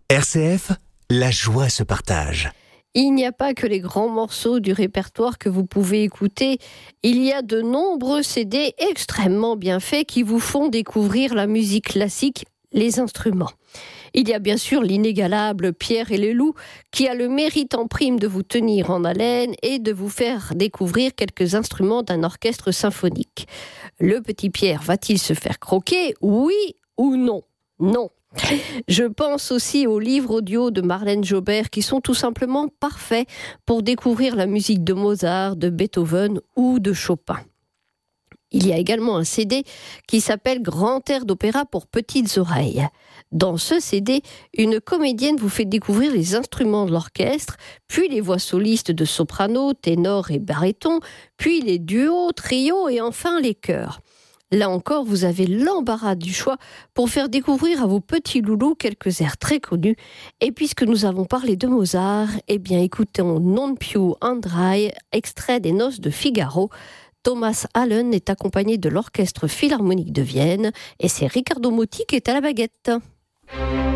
RCF, la joie se partage. Il n'y a pas que les grands morceaux du répertoire que vous pouvez écouter. Il y a de nombreux CD extrêmement bien faits qui vous font découvrir la musique classique, les instruments. Il y a bien sûr l'inégalable Pierre et les loups qui a le mérite en prime de vous tenir en haleine et de vous faire découvrir quelques instruments d'un orchestre symphonique. Le petit Pierre va-t-il se faire croquer, oui ou non ? Non. Je pense aussi aux livres audio de Marlène Jobert qui sont tout simplement parfaits pour découvrir la musique de Mozart, de Beethoven ou de Chopin. Il y a également un CD qui s'appelle Grand air d'opéra pour petites oreilles. Dans ce CD, une comédienne vous fait découvrir les instruments de l'orchestre, puis les voix solistes de soprano, ténor et baryton, puis les duos, trios et enfin les chœurs. Là encore, vous avez l'embarras du choix pour faire découvrir à vos petits loulous quelques airs très connus. Et puisque nous avons parlé de Mozart, eh bien écoutons Non più andrai, extrait des Noces de Figaro. Thomas Allen est accompagné de l'Orchestre Philharmonique de Vienne et c'est Riccardo Muti qui est à la baguette.